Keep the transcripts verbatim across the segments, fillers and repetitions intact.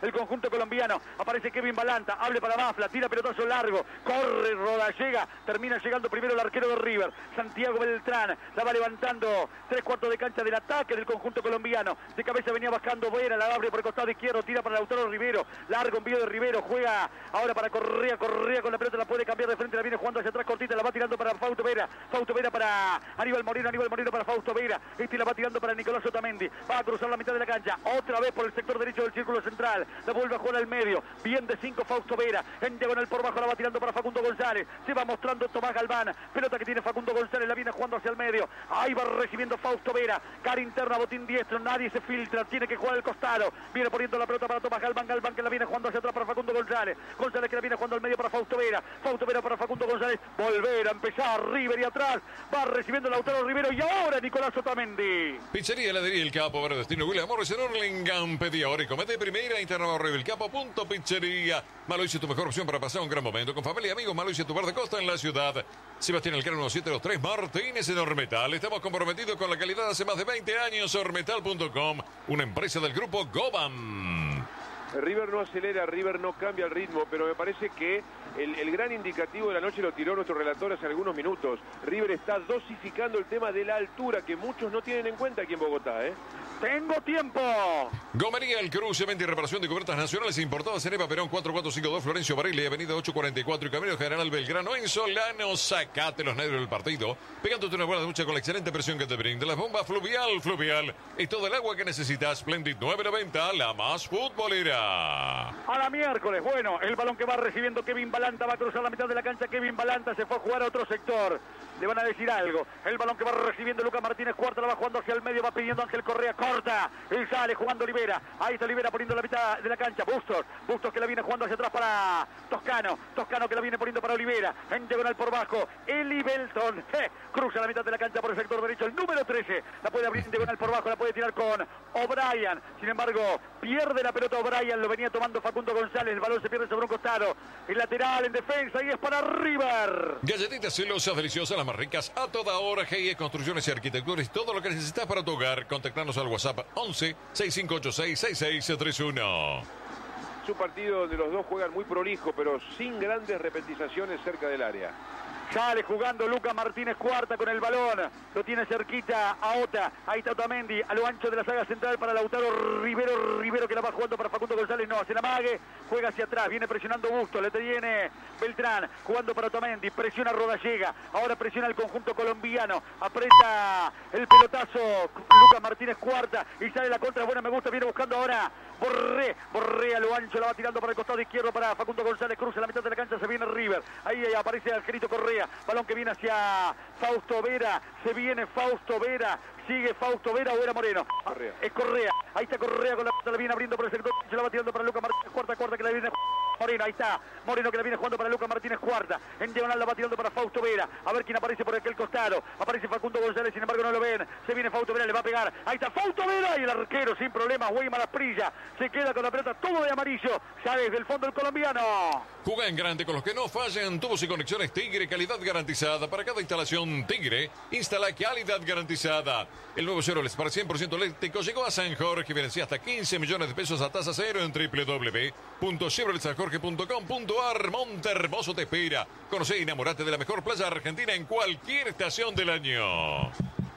el conjunto colombiano. Aparece Kevin Balanta, abre para Mafla, tira pelotazo largo, corre, roda, llega, termina llegando primero el arquero de River, Santiago Beltrán, la va levantando, tres cuartos de cancha del ataque del conjunto colombiano. De cabeza venía bajando Vera, la abre por el costado izquierdo, tira para Lautaro Rivero, largo envío de Rivero, juega ahora para Correa, Correa con la pelota la puede cambiar de frente, la viene jugando hacia atrás cortita, la va tirando para Fausto Vera, Fausto Vera para Aníbal Moreno, Aníbal Moreno para Fausto Vera, este la va tirando para Nicolás Otamendi, va a cruzar la mitad de la cancha, otra vez por el sector derecho del círculo central, la vuelve a jugar al medio, bien de cinco Fausto Vera, en diagonal por bajo la va tirando para Facundo González, se va mostrando Tomás Galván, pelota que tiene Facundo González, la viene jugando hacia el medio, ahí va recibiendo Fausto Vera, cara interna, botín diestro, nadie se filtra, tiene que jugar al costado, viene poniendo la pelota para Tomás Galván, Galván que la viene jugando hacia atrás para Facundo González, González que la viene jugando al medio para Fausto Vera, Fausto Vera para Facundo González, volver a empezar, River y atrás, va recibiendo Lautaro Rivero y ahora Nicolás Otamendi. Pizzería Heladería El Capo, para destino William Morris en Hurlingham, pedí ahora y comete primera, interno River El Capo, punto pizzería. Maloicia, tu mejor opción para pasar un gran momento con familia y amigos. Maloicia, tu bar de costa en la ciudad. Sebastián Elcano, uno siete dos tres Martínez en Ormetal. Estamos comprometidos con la calidad hace más de veinte años. Ormetal punto com, una empresa del grupo Gobam. River no acelera, River no cambia el ritmo, pero me parece que el, el gran indicativo de la noche lo tiró nuestro relator hace algunos minutos. River está dosificando el tema de la altura, que muchos no tienen en cuenta aquí en Bogotá, ¿eh? ¡Tengo tiempo! Gomería El Cruce, venta y reparación de cubiertas nacionales importadas en Eva Perón cuatro cuatro cinco dos, Florencio Varela, avenida ocho cuarenta y cuatro y Camino General Belgrano en Solano. Sacate los nervios del partido, pegándote una buena ducha con la excelente presión que te brinda la bomba Fluvial. Fluvial es todo el agua que necesitas. Splendid nueve noventa, la más futbolera. A la miércoles, bueno, el balón que va recibiendo Kevin Balanta, va a cruzar la mitad de la cancha, Kevin Balanta se fue a jugar a otro sector. Le van a decir algo. El balón que va recibiendo Lucas Martínez Cuarta, la va jugando hacia el medio, va pidiendo Ángel Correa, corta, y sale jugando Olivera. Ahí está Olivera poniendo la mitad de la cancha. Bustos, Bustos que la viene jugando hacia atrás para Toscano, Toscano que la viene poniendo para Olivera, en diagonal por bajo, Eli Belton, eh, cruza la mitad de la cancha por el sector derecho, el número trece, la puede abrir en diagonal por bajo, la puede tirar con O'Brien, sin embargo, pierde la pelota O'Brien, lo venía tomando Facundo González, el balón se pierde sobre un costado, el lateral en defensa y es para River. Galletitas celosas, deliciosas, las más ricas, a toda hora. G I Construcciones y Arquitecturas, todo lo que necesitas para tu hogar. Contactarnos al WhatsApp once seis cinco ocho seis seis seis tres uno. Es un partido donde los dos juegan muy prolijo, pero sin grandes repetizaciones cerca del área. Sale jugando Lucas Martínez Cuarta con el balón, lo tiene cerquita a Ota, ahí está Otamendi, a lo ancho de la saga central para Lautaro Rivero, Rivero que la va jugando para Facundo González, no, hace la mague, juega hacia atrás, viene presionando Bustos, le tiene Beltrán, jugando para Otamendi, presiona Rodallega, ahora presiona el conjunto colombiano, aprieta el pelotazo Lucas Martínez Cuarta y sale la contra, buena, me gusta, viene buscando ahora Borré, Borré a lo ancho, la va tirando para el costado izquierdo para Facundo González, cruza la mitad de la cancha, se viene River, ahí aparece Angelito Correa, balón que viene hacia Fausto Vera, se viene Fausto Vera, sigue Fausto Vera o Vera Moreno, Correa. Es Correa, ahí está Correa con la pelota, la viene abriendo por el sector, se la va tirando para Lucas Martínez Cuarta, Cuarta que la viene Moreno, ahí está, Moreno que la viene jugando para Lucas Martínez Cuarta, en diagonal la va tirando para Fausto Vera, a ver quién aparece por aquel costado, aparece Facundo González, sin embargo no lo ven, se viene Fausto Vera, le va a pegar, ahí está Fausto Vera y el arquero sin problemas, Weimar Asprilla, se queda con la pelota todo de amarillo, ya desde el fondo el colombiano. Juega en grande con los que no fallan, tubos y conexiones Tigre, calidad garantizada. Para cada instalación Tigre, instala calidad garantizada. El nuevo Chevrolet para cien por ciento eléctrico llegó a San Jorge, financia hasta quince millones de pesos a tasa cero en doble u doble u doble u punto chevrolet san jorge punto com punto a r. Montermoso te espera. Conoce y enamorate de la mejor playa argentina en cualquier estación del año.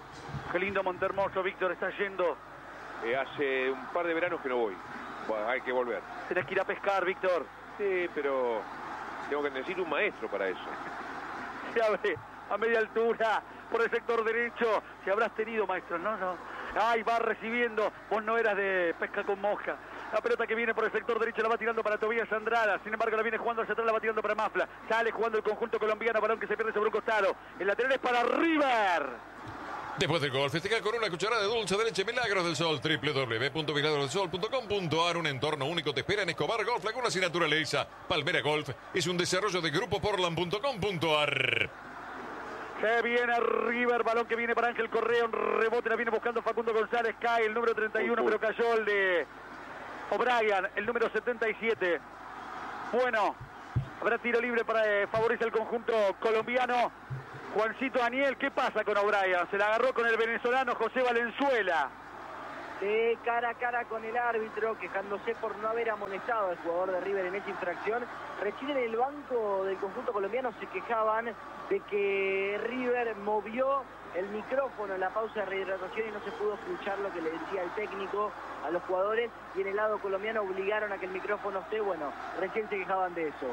Qué lindo Montermoso, Víctor, está yendo. Eh, hace un par de veranos que no voy. Bueno, hay que volver. Tenés que ir a pescar, Víctor. Sí, pero tengo que necesito un maestro para eso. Se abre a media altura por el sector derecho. Si habrás tenido, maestro, no, no. Ay, va recibiendo. Vos no eras de pesca con mosca. La pelota que viene por el sector derecho la va tirando para Tobías Andrada. Sin embargo, la viene jugando hacia atrás, la va tirando para Mafla. Sale jugando el conjunto colombiano, balón que se pierde sobre un costado. El lateral es para River. Después del gol, festeja con una cucharada de dulce de leche Milagros del Sol. doble u doble u doble u punto milagros del sol punto com punto a r. Un entorno único te espera en Escobar Golf, Lagunas y Naturaleza. Palmera Golf es un desarrollo de grupo portland punto com punto a r. Se viene River, balón que viene para Ángel Correa, un rebote, la viene buscando Facundo González, cae el número treinta y uno, pero cayó el de O'Brien, el número setenta y siete. Bueno, habrá tiro libre para eh, favorece el conjunto colombiano. Juancito Daniel, ¿qué pasa con O'Brien? Se la agarró con el venezolano José Valenzuela. de cara a cara con el árbitro, quejándose por no haber amonestado al jugador de River en esa infracción. Recién en el banco del conjunto colombiano se quejaban de que River movió el micrófono en la pausa de rehidratación y no se pudo escuchar lo que le decía el técnico a los jugadores, y en el lado colombiano obligaron a que el micrófono esté. Bueno, recién se quejaban de eso.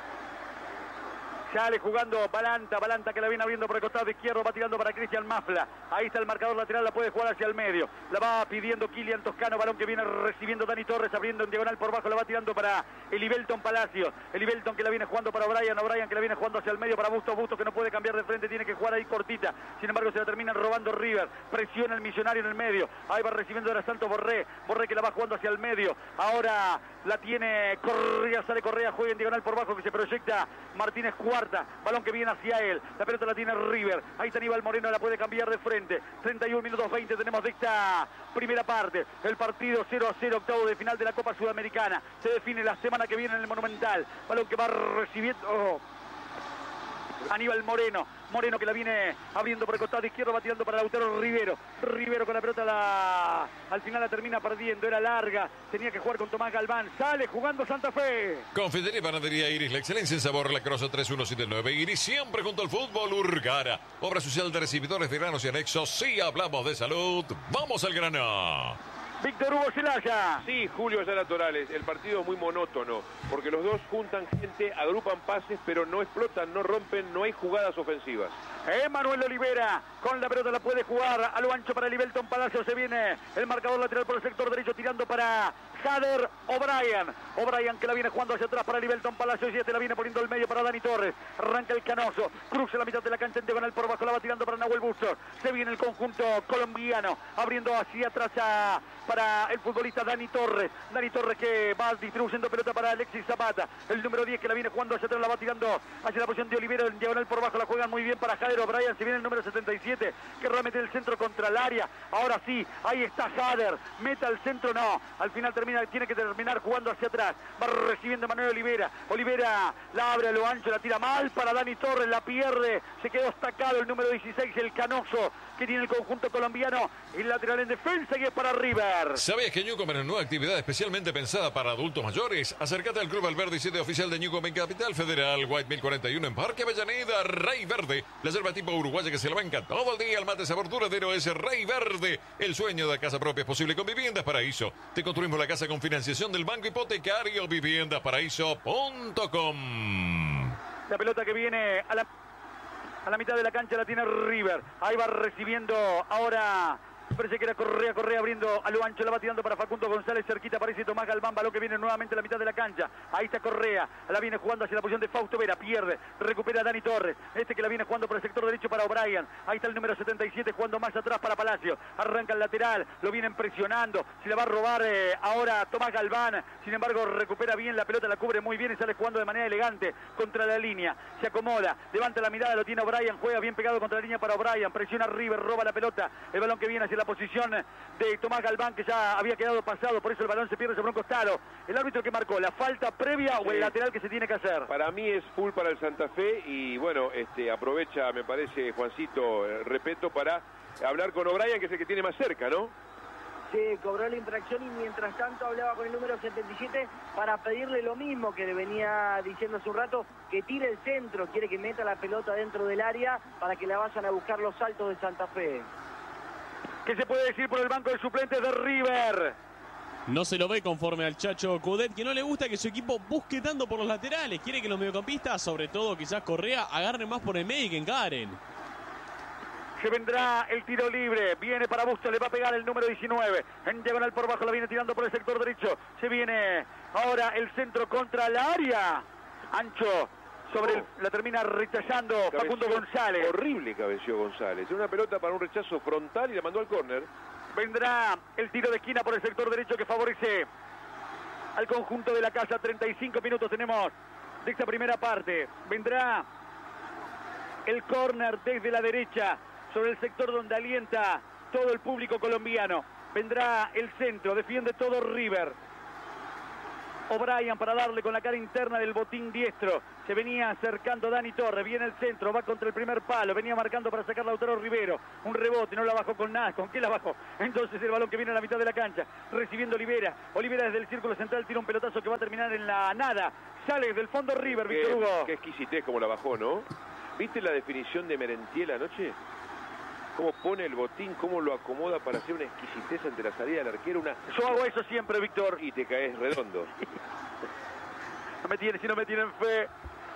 Sale jugando Balanta, Balanta que la viene abriendo por el costado izquierdo, va tirando para Cristian Mafla. Ahí está el marcador lateral, la puede jugar hacia el medio. La va pidiendo Kylian Toscano, balón que viene recibiendo Dani Torres, abriendo en diagonal por bajo, la va tirando para Elibelton Palacios. Elibelton que la viene jugando para O'Brien, O'Brien que la viene jugando hacia el medio para Bustos, Bustos que no puede cambiar de frente, tiene que jugar ahí cortita. Sin embargo se la terminan robando River, presiona el Millonario en el medio. Ahí va recibiendo ahora Santos Borré, Borré que la va jugando hacia el medio. Ahora la tiene Correa, sale Correa, juega en diagonal por bajo que se proyecta Martínez Cuarta, balón que viene hacia él, la pelota la tiene River, ahí está Aníbal Moreno, la puede cambiar de frente. Treinta y un minutos veinte tenemos de esta primera parte, el partido cero a cero, octavo de final de la Copa Sudamericana, se define la semana que viene en el Monumental, balón que va recibiendo oh. Aníbal Moreno, Moreno que la viene abriendo por el costado izquierdo, va tirando para Lautaro Rivero, Rivero con la pelota la... al final la termina perdiendo, era larga, tenía que jugar con Tomás Galván, sale jugando Santa Fe. Confitería y Panadería Iris, la excelencia en sabor, La Crosa tres uno siete nueve, Iris siempre junto al fútbol. Urgara, obra social de recibidores de granos y anexos. Si hablamos de salud, vamos al grano. Víctor Hugo Zelaya. Sí, Julio Ayala Torales, el partido es muy monótono, porque los dos juntan gente, agrupan pases, pero no explotan, no rompen, no hay jugadas ofensivas. Emanuel Olivera con la pelota la puede jugar a lo ancho para Elibelton Palacio, se viene el marcador lateral por el sector derecho tirando para Jader O'Brien, O'Brien que la viene jugando hacia atrás para Elibelton Palacio y este la viene poniendo el medio para Dani Torres, arranca el Canoso, cruza la mitad de la cancha en diagonal por bajo, la va tirando para Nahuel Bustos, se viene el conjunto colombiano, abriendo hacia atrás a, para el futbolista Dani Torres, Dani Torres que va distribuyendo pelota para Alexis Zapata, el número diez que la viene jugando hacia atrás, la va tirando hacia la posición de Olivera en diagonal por bajo, la juegan muy bien para Jader O'Brien, se viene el número setenta y siete que realmente el centro contra el área, ahora sí, ahí está Jader, meta al centro, no, al final termina, tiene que terminar jugando hacia atrás, va recibiendo Manuel Olivera, Olivera la abre a lo ancho, la tira mal para Dani Torres, la pierde, se quedó destacado el número dieciséis, el Canoso, que tiene el conjunto colombiano, el lateral en defensa y es para River. ¿Sabías que Newcomer es una nueva actividad especialmente pensada para adultos mayores? Acércate al Club Alberde y sede oficial de Newcomer en Capital Federal, White mil cuarenta y uno en Parque Avellaneda, Rey Verde, la selva tipo uruguaya que se la banca todo el día, el mate sabor duradero es Rey Verde, el sueño de casa propia es posible con Viviendas Paraíso, te construimos la casa con financiación del Banco Hipotecario, viviendas paraíso punto com. La pelota que viene a la A la mitad de la cancha la tiene River. Ahí va recibiendo ahora. Parece que era Correa, Correa abriendo a lo ancho, la va tirando para Facundo González, cerquita aparece Tomás Galván, balón que viene nuevamente a la mitad de la cancha, ahí está Correa, la viene jugando hacia la posición de Fausto Vera, pierde, recupera a Dani Torres, este que la viene jugando por el sector derecho para O'Brien, ahí está el número setenta y siete jugando más atrás para Palacio, arranca el lateral, lo vienen presionando, se la va a robar eh, ahora Tomás Galván, sin embargo recupera bien la pelota, la cubre muy bien y sale jugando de manera elegante contra la línea, se acomoda, levanta la mirada, lo tiene O'Brien, juega bien pegado contra la línea para O'Brien, presiona a River, roba la pelota, el balón que viene hacia la posición de Tomás Galván que ya había quedado pasado, por eso el balón se pierde sobre un costado. El árbitro que marcó, ¿la falta previa o el lateral que se tiene que hacer? Para mí es full para el Santa Fe y bueno, este aprovecha, me parece, Juancito, eh, Repeto, para hablar con O'Brien, que es el que tiene más cerca, ¿no? Sí, cobró la infracción y mientras tanto hablaba con el número setenta y siete para pedirle lo mismo que le venía diciendo hace un rato, que tire el centro, quiere que meta la pelota dentro del área para que la vayan a buscar los saltos de Santa Fe. ¿Qué se puede decir por el banco de suplentes de River? No se lo ve conforme al Chacho Coudet, que no le gusta que su equipo busque tanto por los laterales. Quiere que los mediocampistas, sobre todo quizás Correa, agarren más por el medio y que encaren. Se vendrá el tiro libre, viene para Bustos, le va a pegar el número diecinueve, en diagonal por bajo, la viene tirando por el sector derecho, se viene ahora el centro contra el área, ancho, sobre el, la termina rechazando Cabeció, Facundo González. Horrible cabeció González, una pelota para un rechazo frontal y la mandó al córner. Vendrá el tiro de esquina por el sector derecho que favorece al conjunto de la casa, treinta y cinco minutos tenemos de esta primera parte, vendrá el córner desde la derecha, sobre el sector donde alienta todo el público colombiano. Vendrá el centro, defiende todo River. O'Brien para darle con la cara interna del botín diestro. Se venía acercando Dani Torres, viene el centro, va contra el primer palo, venía marcando para sacar Lautaro Rivero. Un rebote, no la bajó con nada. ¿Con qué la bajó? Entonces el balón que viene a la mitad de la cancha, recibiendo Olivera. Olivera desde el círculo central tira un pelotazo que va a terminar en la nada. Sale del fondo River, Víctor Hugo. Qué exquisitez como la bajó, ¿no? ¿Viste la definición de Merentiel anoche? Cómo pone el botín, cómo lo acomoda para hacer una exquisitez ante la salida del arquero. Una... Yo hago eso siempre, Víctor. Y te caes redondo. No me tienen, si no me tienen fe.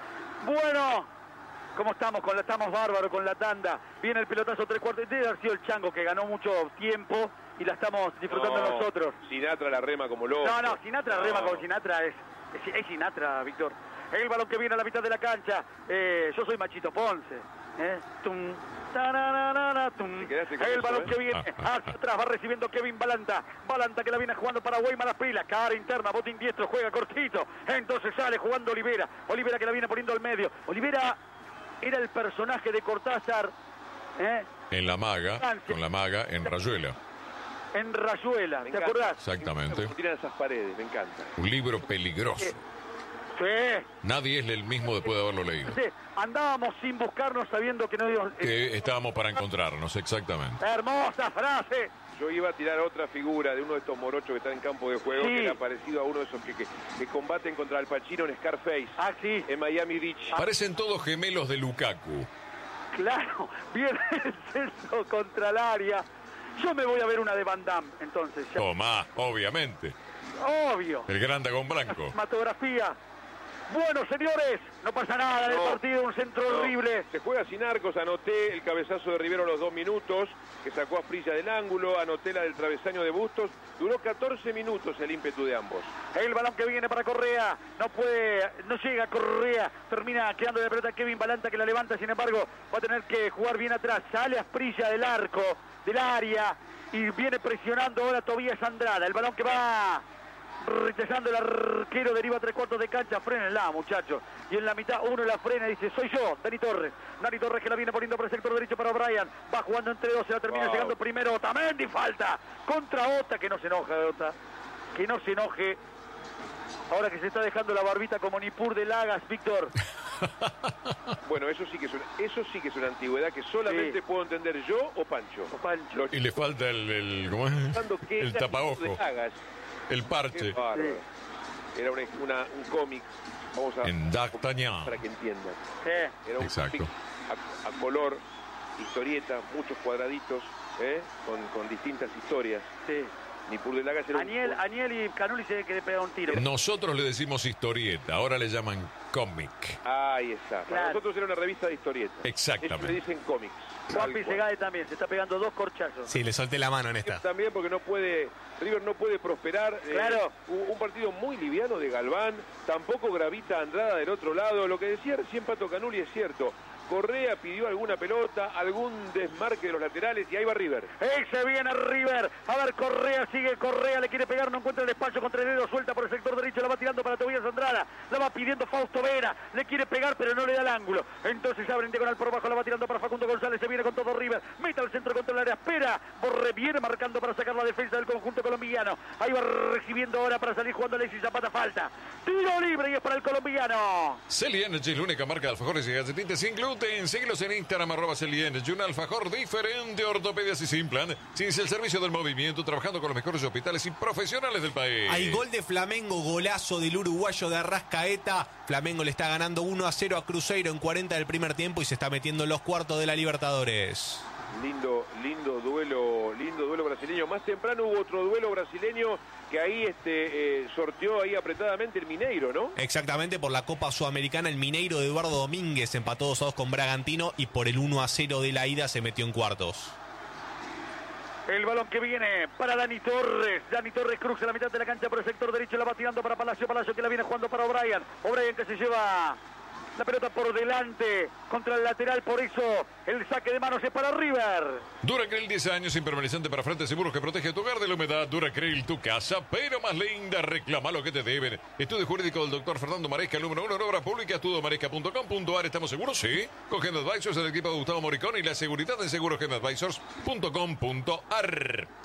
Bueno, ¿cómo estamos? Con la, estamos bárbaros con la tanda. Viene el pelotazo tres cuartos. Debe haber sido el Chango que ganó mucho tiempo y la estamos disfrutando no, nosotros. Sinatra la rema como loco. No, no, Sinatra no. rema como Sinatra es, es, es Sinatra, Víctor. El balón que viene a la mitad de la cancha. Eh, yo soy Machito Ponce. ¿eh? Tum, tararara, tum. El eso, balón ¿eh? que viene hacia atrás va recibiendo Kevin Balanta. Balanta que la viene jugando para Guayma las pilas. Cara interna, botín diestro, juega cortito. Entonces sale jugando Olivera. Olivera que la viene poniendo al medio. Olivera era el personaje de Cortázar. ¿eh? En La Maga, con La Maga en Rayuela. En Rayuela, ¿te acordás? Exactamente. Tiran esas paredes, me encanta. Un libro peligroso. Eh, Sí. Nadie es el mismo después de haberlo leído. Sí. Andábamos sin buscarnos sabiendo que no íbamos... Que estábamos para encontrarnos, exactamente. Hermosa frase. Yo iba a tirar otra figura de uno de estos morochos que están en campo de juego, Sí. que era parecido a uno de esos que, que, que combaten contra Al Pacino en Scarface, Ah, sí. en Miami Beach. Parecen todos gemelos de Lukaku. Claro. Viene el centro contra el área. Yo me voy a ver una de Van Damme, entonces. Ya. Tomás, obviamente. Obvio. El gran dragón blanco. Cinematografía. Bueno, señores, no pasa nada en el No, partido, un centro no. horrible. Se juega sin arcos, anoté el cabezazo de Rivero a los dos minutos, que sacó a Frilla del ángulo, anoté la del travesaño de Bustos. Duró catorce minutos el ímpetu de ambos. El balón que viene para Correa, no puede, no llega Correa, termina quedando de pelota Kevin Balanta que la levanta, sin embargo va a tener que jugar bien atrás, sale Asprilla del arco, del área y viene presionando ahora Tobías Andrada, el balón que va rechazando el arquero, deriva tres cuartos de cancha, frenenla muchachos, y en la mitad uno la frena y dice, soy yo, Dani Torres, Dani Torres que la viene poniendo por el sector derecho para O'Brien, va jugando entre dos, se la termina Wow. llegando primero Otamendi, falta contra Ota, que no se enoja Ota, que no se enoje, ahora que se está dejando la barbita como Nipur de Lagas, Víctor. Bueno, eso sí que es una, eso sí que es una antigüedad que solamente Sí. puedo entender yo o Pancho. O Pancho. Los Y le falta el, el, ¿cómo es? pensando que El era tapaojo, de Hagas. el Qué parche. bárbaro. Era una, una- un cómic, vamos a En D'Artagnan. para que entiendan. Sí. Era un Exacto. cómic a, a color, historieta, muchos cuadraditos, ¿eh? con, con distintas historias. Sí. Nipur de Lagas era un- Aniel, Aniel y Canuli se que le pega un tiro. Nosotros le decimos historieta, ahora le llaman cómic. Ahí está. Para Claro. nosotros era una revista de historietas. Exactamente. Ellos le dicen cómics. Juan Tal cual. Segade también, se está pegando dos corchazos. Sí, le solté la mano en esta. También porque no puede, River no puede prosperar. eh, Claro. un, un partido muy liviano de Galván, tampoco gravita Andrada del otro lado. Lo que decía recién Pato Canuli es cierto. Correa pidió alguna pelota, algún desmarque de los laterales y ahí va River. Ahí se viene River. A ver, Correa, sigue Correa, le quiere pegar, no encuentra el espacio contra el dedo, suelta por el sector derecho, la va tirando para Tobías Andrada, la va pidiendo Fausto Vera, le quiere pegar pero no le da el ángulo. Entonces abre en diagonal por abajo, la va tirando para Facundo González, se viene con todo River, mete al centro contra el área, espera, Borre viene marcando para sacar la defensa del conjunto colombiano. Ahí va recibiendo ahora para salir jugando Alexis Zapata, falta. Tiro libre y es para el colombiano. Celi Energy es la única marca de alfajores y galletitas sin gluten. Síguelos en Instagram, arroba Celi Energy, un alfajor diferente, ortopedias y sin plan. Sin el servicio del movimiento, trabajando con los mejores hospitales y profesionales del país. Hay gol de Flamengo, golazo del uruguayo de Arrascaeta. Flamengo le está ganando uno a cero a Cruzeiro en cuarenta del primer tiempo y se está metiendo en los cuartos de la Libertadores. Lindo, lindo duelo, lindo duelo brasileño. Más temprano hubo otro duelo brasileño que ahí este, eh, sorteó ahí apretadamente el Mineiro, ¿no? Exactamente, por la Copa Sudamericana, el Mineiro de Eduardo Domínguez empató dos a dos con Bragantino y por el uno a cero de la ida se metió en cuartos. El balón que viene para Dani Torres. Dani Torres cruza la mitad de la cancha por el sector derecho. La va tirando para Palacio. Palacio que la viene jugando para O'Brien. O'Brien que se lleva la pelota por delante contra el lateral. Por eso el saque de manos es para River. Duracryl, diez años, impermeabilizante para frentes seguros que protege tu hogar de la humedad. Duracryl, tu casa, pero más linda. Reclama lo que te deben. Estudio jurídico del doctor Fernando Maresca, el número uno en obra pública, estudio maresca punto com punto ar. ¿Estamos seguros? Sí. Con Gen Advisors, el equipo de Gustavo Moricón y la seguridad en seguros gen advisors punto com punto ar.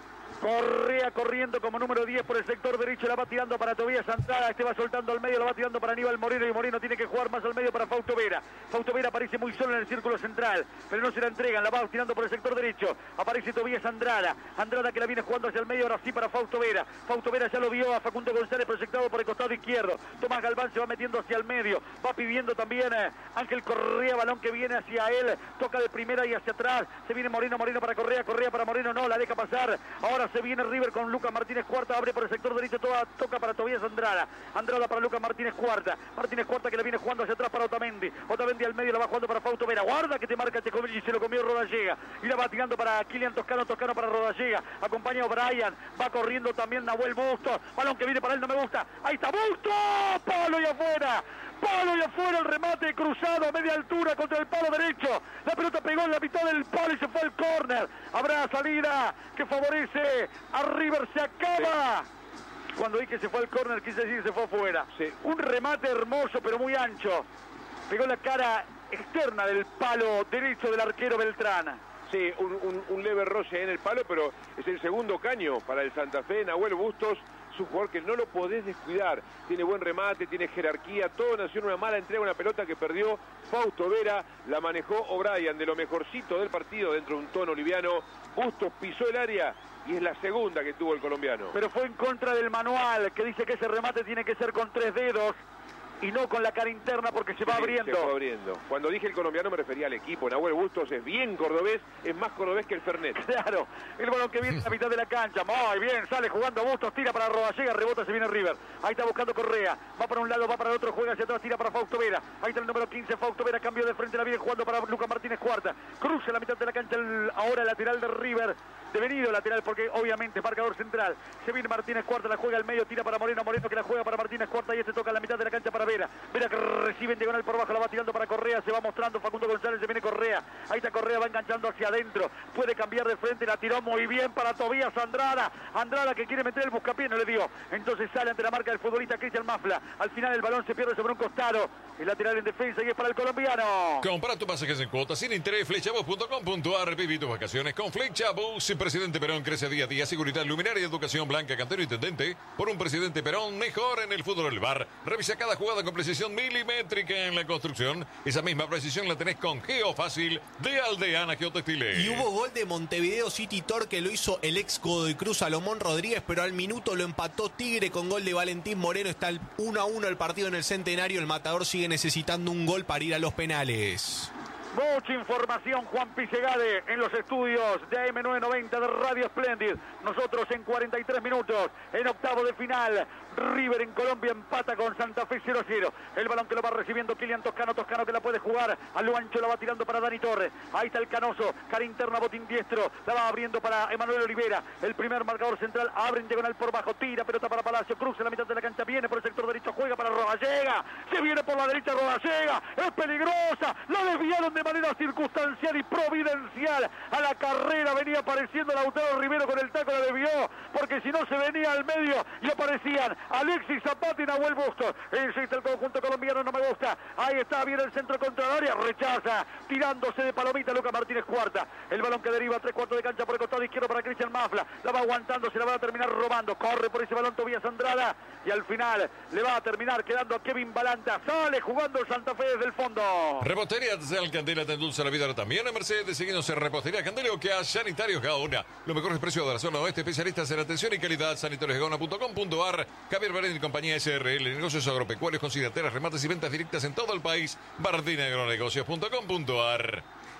Correa corriendo como número diez por el sector derecho, la va tirando para Tobías Andrada, este va soltando al medio, la va tirando para Aníbal Moreno y Moreno tiene que jugar más al medio para Fausto Vera. Fausto Vera aparece muy solo en el círculo central, pero no se la entregan, la va tirando por el sector derecho, aparece Tobías Andrada, Andrada que la viene jugando hacia el medio, ahora sí para Fausto Vera. Fausto Vera ya lo vio a Facundo González proyectado por el costado izquierdo, Tomás Galván se va metiendo hacia el medio, va pidiendo también eh, Ángel Correa, balón que viene hacia él, toca de primera y hacia atrás, se viene Moreno, Moreno para Correa, Correa para Moreno, no, la deja pasar, ahora se viene River con Lucas Martínez Cuarta, abre por el sector derecho, toda, toca para Tobías Andrada, Andrada para Lucas Martínez Cuarta, Martínez Cuarta que le viene jugando hacia atrás para Otamendi, Otamendi al medio la va jugando para Fausto Vera, guarda que te marca Tecovich y se lo comió Rodallega, y la va tirando para Kilian Toscano, Toscano para Rodallega, acompaña a O'Brien, va corriendo también Nahuel Bustos, balón que viene para él, no me gusta, ahí está Bustos, palo y afuera, palo y afuera el remate cruzado a media altura contra el palo derecho, la pelota pegó en la mitad del palo y se fue al córner, habrá salida que favorece a River, se acaba. Sí. Cuando dije que se fue al córner quise decir que se fue afuera. Sí. Un remate hermoso pero muy ancho, pegó la cara externa del palo derecho del arquero Beltrán. Sí, un, un, un leve roce en el palo, pero es el segundo caño para el Santa Fe. Nahuel Bustos es un jugador que no lo podés descuidar. Tiene buen remate, tiene jerarquía, todo nació en una mala entrega, una pelota que perdió Fausto Vera, la manejó O'Brien, de lo mejorcito del partido dentro de un tono liviano. Bustos pisó el área y es la segunda que tuvo el colombiano. Pero fue en contra del manual, que dice que ese remate tiene que ser con tres dedos y no con la cara interna porque se va sí, abriendo. Se va abriendo. Cuando dije el colombiano me refería al equipo. Nahuel Bustos es bien cordobés, es más cordobés que el Fernet. Claro, el balón que viene a la mitad de la cancha. Muy bien, sale jugando Bustos, tira para Rodallega, rebota, se viene River. Ahí está buscando Correa, va para un lado, va para el otro, juega hacia atrás, tira para Fausto Vera. Ahí está el número quince, Fausto Vera, cambio de frente, la viene jugando para Lucas Martínez Cuarta. Cruza la mitad de la cancha, el, ahora lateral de River. Devenido lateral porque obviamente marcador central. Se viene Martínez Cuarta, la juega al medio, tira para Moreno, Moreno que la juega para Martínez Cuarta y este toca en la mitad de la cancha para Vera. Vera que recibe en diagonal por abajo, la va tirando para Correa, se va mostrando Facundo González, se viene Correa. Ahí está Correa, va enganchando hacia adentro. Puede cambiar de frente, la tiró muy bien para Tobías Andrada. Andrada que quiere meter el buscapié, no le dio. Entonces sale ante la marca del futbolista Cristian Mafla. Al final el balón se pierde sobre un costado. El lateral en defensa y es para el colombiano. Compra tu pasajes en cuotas sin interés, flexabus punto com punto ar. Viví tus vacaciones con Flexabus. Presidente Perón crece día a día. Seguridad, luminaria, educación, Blanca, Cantero, intendente. Por un presidente Perón mejor en el fútbol del bar. Revisa cada jugada con precisión milimétrica en la construcción. Esa misma precisión la tenés con Geofácil de Aldeana Geotextiles. Y hubo gol de Montevideo City Torque que lo hizo el ex Godoy Cruz Salomón Rodríguez, pero al minuto lo empató Tigre con gol de Valentín Moreno. Está el uno a uno el partido en el Centenario. El Matador sigue necesitando un gol para ir a los penales. Mucha información, Juan Pisegade, en los estudios de A M novecientos noventa de Radio Splendid. Nosotros en cuarenta y tres minutos, en octavo de final. River en Colombia empata con Santa Fe cero a cero. El balón que lo va recibiendo Kilian Toscano. Toscano que la puede jugar. A lo ancho la va tirando para Dani Torres. Ahí está el Canoso. Cara interna, botín diestro. La va abriendo para Emanuel Olivera. El primer marcador central. Abre en diagonal por bajo. Tira pelota para Palacio. Cruza en la mitad de la cancha. Viene por el sector derecho. Juega para Rodallega. Se viene por la derecha Rodallega. Es peligrosa. La desviaron de manera circunstancial y providencial. A la carrera venía apareciendo Lautaro Rivero con el taco. La desvió. Porque si no se venía al medio y aparecían Alexis Zapata y Nahuel Bustos. Insiste el conjunto colombiano, no me gusta. Ahí está, viene el centro contra el área, rechaza, tirándose de palomita Lucas Martínez Cuarta. El balón que deriva a tres cuartos de cancha por el costado izquierdo para Cristian Mafla. La va aguantando, se la va a terminar robando. Corre por ese balón Tobías Andrada y al final le va a terminar quedando a Kevin Balanta. Sale jugando el Santa Fe desde el fondo. Repostería Del Candela te endulza la vida también. En Mercedes, seguimos en Repostería Candela que a Sanitarios Gaona. Los mejores precios de la zona oeste, especialistas en atención y calidad. sanitarios gaona punto com punto ar. Javier Barén y compañía S R L, negocios agropecuarios, consigateras, remates y ventas directas en todo el país. Bardín agronegocios punto com punto ar.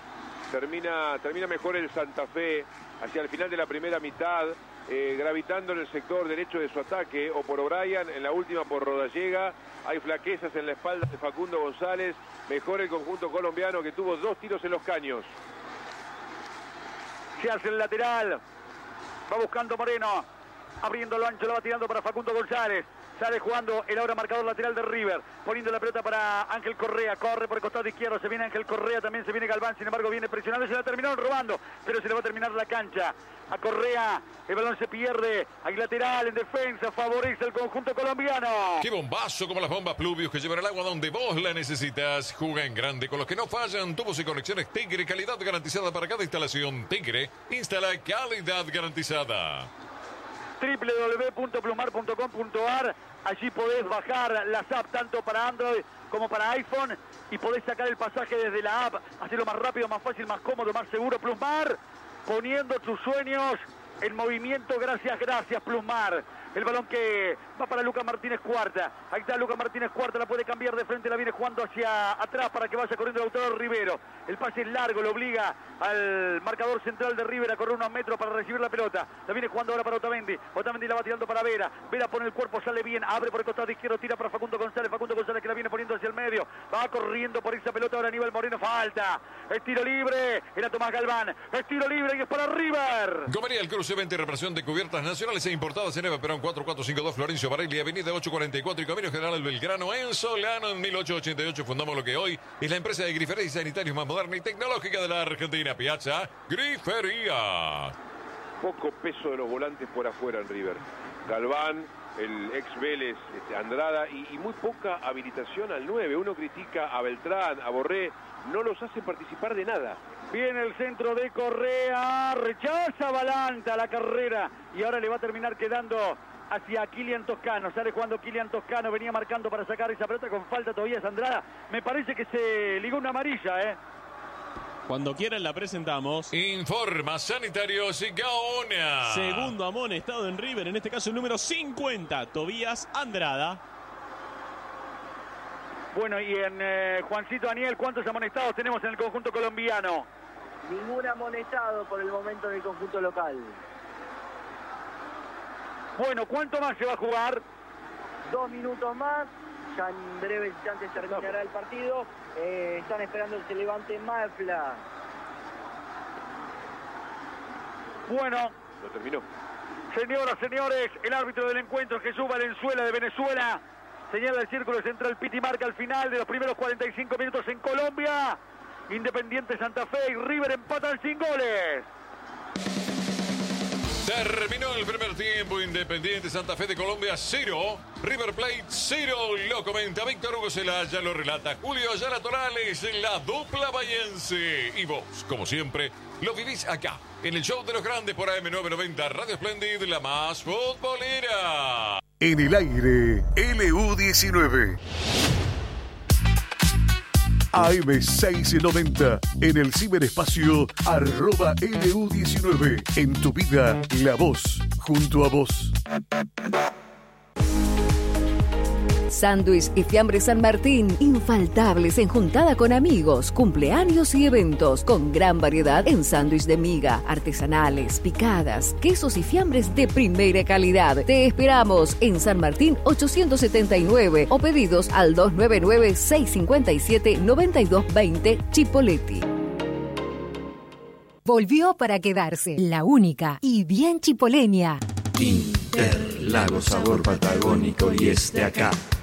Termina, termina mejor el Santa Fe hacia el final de la primera mitad, eh, gravitando en el sector derecho de su ataque, o por O'Brien, en la última por Rodallega. Hay flaquezas en la espalda de Facundo González. Mejor el conjunto colombiano que tuvo dos tiros en los caños. Se hace el lateral. Va buscando Moreno. Abriendo lo ancho, lo va tirando para Facundo González. Sale jugando el ahora marcador lateral de River. Poniendo la pelota para Ángel Correa. Corre por el costado izquierdo. Se viene Ángel Correa. También se viene Galván. Sin embargo, viene presionando. Se la terminaron robando. Pero se le va a terminar la cancha. A Correa. El balón se pierde. Hay lateral en defensa. Favorece el conjunto colombiano. ¡Qué bombazo! Como las bombas Pluvius que llevan el agua donde vos la necesitas. Juega en grande con los que no fallan. Tubos y conexiones Tigre. Calidad garantizada para cada instalación. Tigre. Instala calidad garantizada. doble u doble u doble u punto plusmar punto com punto a r. Allí podés bajar las apps tanto para Android como para iPhone y podés sacar el pasaje desde la app, hacerlo más rápido, más fácil, más cómodo, más seguro. Plusmar, poniendo tus sueños en movimiento. Gracias, gracias Plusmar. El balón que va para Lucas Martínez Cuarta. Ahí está Lucas Martínez Cuarta, la puede cambiar de frente, la viene jugando hacia atrás para que vaya corriendo Lautaro Rivero. El pase es largo, lo obliga al marcador central de River a correr unos metros para recibir la pelota. La viene jugando ahora para Otamendi. Otamendi la va tirando para Vera. Vera pone el cuerpo, sale bien, abre por el costado izquierdo, tira para Facundo González. Facundo González que la viene poniendo hacia el medio. Va corriendo por esa pelota ahora Aníbal Moreno. Falta. Es tiro libre. Era Tomás Galván. Es tiro libre y es para River. Comería el cruce veinte, reparación de cubiertas nacionales e importadas en Eva Perón cuatro cuatro cinco dos, Florencio Varelli, avenida ocho cuarenta y cuatro y Camino General Belgrano, en Solano. En mil ochocientos ochenta y ocho fundamos lo que hoy es la empresa de grifería y sanitarios más moderna y tecnológica de la Argentina, Piazza Grifería. Poco peso de los volantes por afuera en River. Galván, el ex Vélez, este, Andrada, y, y muy poca habilitación al nueve. Uno critica a Beltrán, a Borré, no los hace participar de nada. Viene el centro de Correa, rechaza Balanta la carrera y ahora le va a terminar quedando hacia Kilian Toscano. Sale jugando Kilian Toscano, venía marcando para sacar esa pelota con falta todavía es Andrada. Me parece que se ligó una amarilla, ¿eh? Cuando quieran la presentamos. Informa Sanitarios y Gaona. Segundo amonestado en River, en este caso el número cincuenta, Tobías Andrada. Bueno, y en eh, Juancito Daniel, ¿cuántos amonestados tenemos en el conjunto colombiano? Ningún amonestado por el momento en el conjunto local. Bueno, ¿cuánto más se va a jugar? Dos minutos más, ya en breves instantes terminará el partido. Eh, están esperando que se levante Mafla. Bueno. Lo terminó. Señoras, señores, el árbitro del encuentro, Jesús Valenzuela de Venezuela, señala el círculo central, Piti marca al final de los primeros cuarenta y cinco minutos en Colombia. Independiente Santa Fe y River empatan sin goles. Terminó el primer tiempo. Independiente Santa Fe de Colombia cero, River Plate cero. Lo comenta Víctor Hugo Celaya, lo relata Julio Ayala Torales en la dupla bahiense. Y vos, como siempre, lo vivís acá, en el show de los grandes por A M novecientos noventa, Radio Splendid, la más futbolera. En el aire, L U diecinueve. A M seiscientos noventa, en el ciberespacio, arroba L U diecinueve. En tu vida, la voz, junto a vos. Sándwich y fiambre San Martín, infaltables en juntada con amigos, cumpleaños y eventos, con gran variedad en sándwich de miga, artesanales, picadas, quesos y fiambres de primera calidad. Te esperamos en San Martín ochocientos setenta y nueve o pedidos al dos nueve nueve, seis cinco siete, nueve dos dos cero Chipoleti. Volvió para quedarse, la única y bien chipoleña. Interlagos, sabor patagónico y es de acá.